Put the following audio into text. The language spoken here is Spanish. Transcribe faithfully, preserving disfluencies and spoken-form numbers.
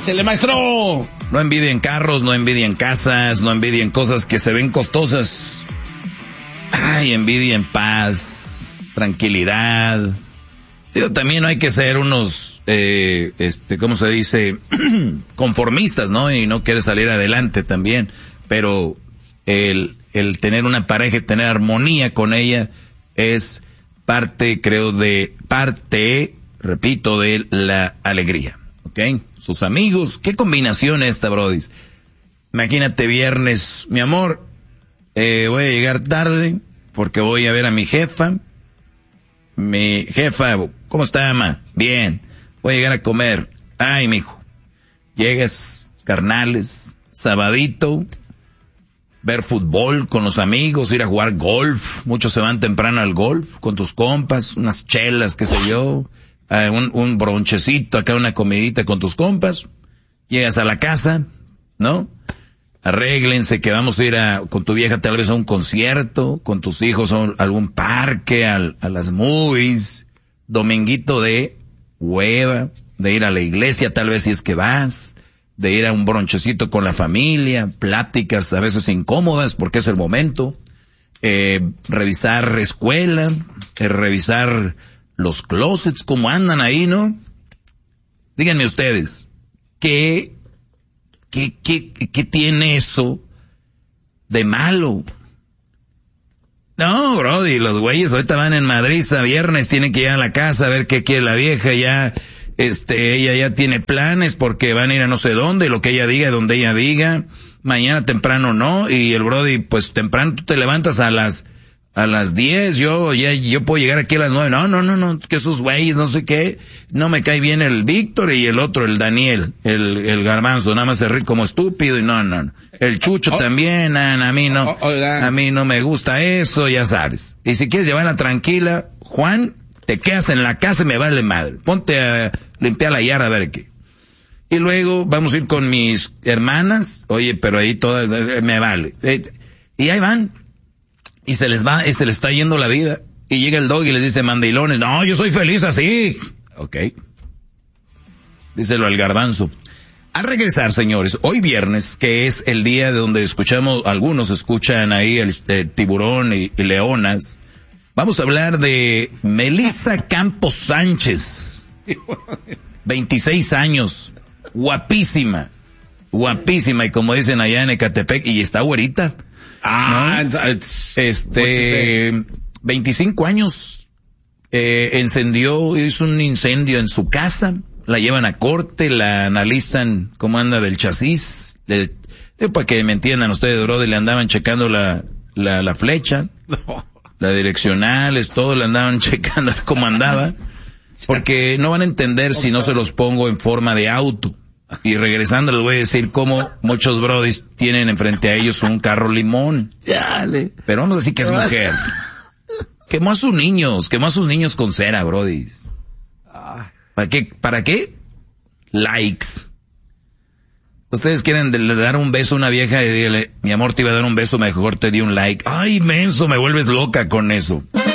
¡Échale, maestro! No envidien carros, no envidien casas, no envidien cosas que se ven costosas. Ay, envidien paz, tranquilidad. Digo, también no hay que ser unos, eh, este, ¿cómo se dice? Conformistas, ¿no? Y no querer salir adelante también. Pero el, el tener una pareja y tener armonía con ella es parte, creo, de, parte, repito, de la alegría. ¿Ok? Sus amigos, ¿qué combinación esta, Brody? Imagínate viernes, mi amor, eh, voy a llegar tarde porque voy a ver a mi jefa. Mi jefa, ¿cómo está, mamá? Bien. Voy a llegar a comer. Ay, mijo. Llegas, carnales, sabadito, ver fútbol con los amigos, ir a jugar golf. Muchos se van temprano al golf con tus compas, unas chelas, qué sé yo, uh, un, un bronchecito, acá una comidita con tus compas. Llegas a la casa, ¿no? Arréglense que vamos a ir a, con tu vieja tal vez a un concierto, con tus hijos a algún parque, a, a las movies, dominguito de hueva, de ir a la iglesia tal vez si es que vas, de ir a un bronchecito con la familia, pláticas a veces incómodas porque es el momento, eh, revisar escuela, eh, revisar los closets, cómo andan ahí, ¿no? Díganme ustedes, ¿qué ¿Qué, qué, qué tiene eso de malo? No, brody, los güeyes ahorita van en Madrid a viernes, tienen que ir a la casa a ver qué quiere la vieja, ya, este, ella ya tiene planes porque van a ir a no sé dónde, lo que ella diga, donde ella diga, mañana temprano no, y el brody, pues temprano tú te levantas a las, a las diez, yo, ya, yo puedo llegar aquí a las nueve, no, no, no, no, que esos güeyes, no sé qué, no me cae bien el Víctor y el otro, el Daniel, el, el Garbanzo, nada más se ríe como estúpido y no, no, no, el Chucho oh, también, a, a mí no, oh, a mí no me gusta eso, ya sabes, y si quieres llevarla tranquila, Juan, te quedas en la casa y me vale madre, ponte a limpiar la yarda a ver qué, y luego vamos a ir con mis hermanas, oye, pero ahí todas, me vale, y ahí van, y se les va, y se les está yendo la vida. Y llega el dog y les dice, mandilones, no, yo soy feliz así. Ok. Díselo al Garbanzo. Al regresar, señores, hoy viernes, que es el día de donde escuchamos, algunos escuchan ahí el, el tiburón y, y leonas, vamos a hablar de Melissa Campos Sánchez. veintiséis años. Guapísima. Guapísima. Y como dicen allá en Ecatepec, y está güerita. Ah, ¿no? Este, veinticinco años, eh, encendió, hizo un incendio en su casa, la llevan a corte, la analizan cómo anda del chasis, le, eh, para que me entiendan ustedes, brother, le andaban checando la, la, la flecha, no. La direccionales, todo le andaban checando cómo andaba, porque no van a entender si no se los pongo en forma de auto. Y regresando les voy a decir cómo muchos brodis tienen enfrente a ellos un carro limón. Dale. Pero vamos a decir que es mujer. Quemó a sus niños, quemó a sus niños con cera, brodis. ¿Para qué? ¿Para qué? Likes. Ustedes quieren dar un beso a una vieja y dígale, mi amor, te iba a dar un beso, mejor te di un like. Ay, menso, me vuelves loca con eso.